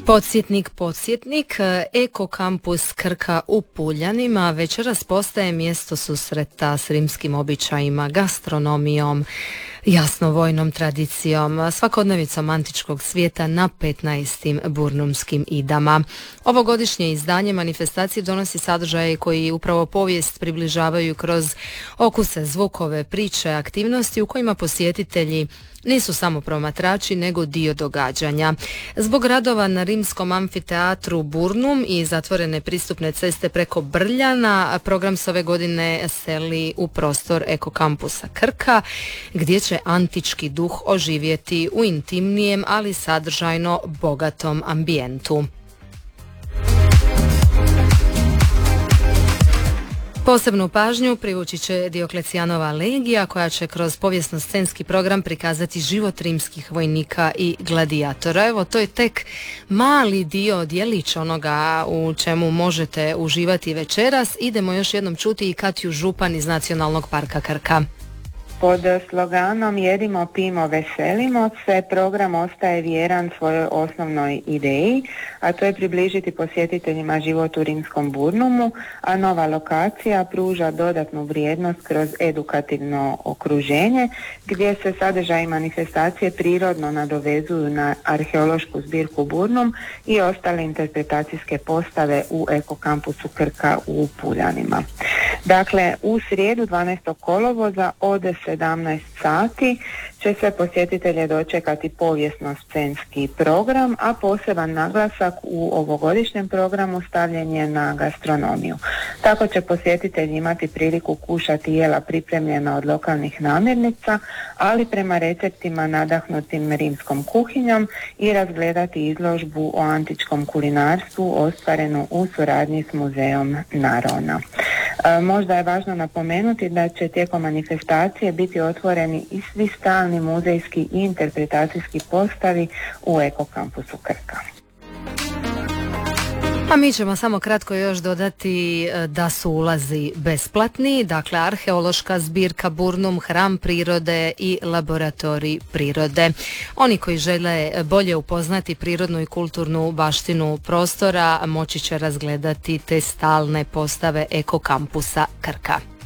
Podsjetnik, Eko kampus Krka u Puljanima večeras postaje mjesto susreta s rimskim običajima, gastronomijom, jasno vojnom tradicijom, svakodnevicom antičkog svijeta na 15. Burnumskim idama. Ovogodišnje izdanje manifestacije donosi sadržaje koji upravo povijest približavaju kroz okuse, zvukove, priče, aktivnosti u kojima posjetitelji nisu samo promatrači, nego dio događanja. Zbog radova na rimskom amfiteatru Burnum i zatvorene pristupne ceste preko Brljana, program se ove godine seli u prostor Eko kampusa Krka, gdje će antički duh oživjeti u intimnijem, ali sadržajno bogatom ambijentu. Posebnu pažnju privući će Dioklecijanova legija, koja će kroz povijesno-scenski program prikazati život rimskih vojnika i gladijatora. Evo, to je tek mali dio, djelić onoga u čemu možete uživati večeras. Idemo još jednom čuti i Katju Župan iz Nacionalnog parka Krka. Pod sloganom Jedimo, pijmo, veselimo se program ostaje vjeran svojoj osnovnoj ideji, a to je približiti posjetiteljima život u rimskom Burnumu, a nova lokacija pruža dodatnu vrijednost kroz edukativno okruženje, gdje se sadržaji manifestacije prirodno nadovezuju na arheološku zbirku Burnum i ostale interpretacijske postave u Eko kampusu Krka u Puljanima. Dakle, u srijedu 12. kolovoza od 17 sati će se posjetitelje dočekati povijesno-scenski program, a poseban naglasak u ovogodišnjem programu stavljen je na gastronomiju. Tako će posjetitelji imati priliku kušati jela pripremljena od lokalnih namirnica, ali prema receptima nadahnutim rimskom kuhinjom i razgledati izložbu o antičkom kulinarstvu ostvarenu u suradnji s muzejom Narona. Možda je važno napomenuti da će tijekom manifestacije biti otvoreni i svi stalni muzejski i interpretacijski postavi u Eko kampusu Krka. A mi ćemo samo kratko još dodati da su ulazi besplatni, dakle arheološka zbirka Burnum, hram prirode i laboratorij prirode. Oni koji žele bolje upoznati prirodnu i kulturnu baštinu prostora moći će razgledati te stalne postave Eko kampusa Krka.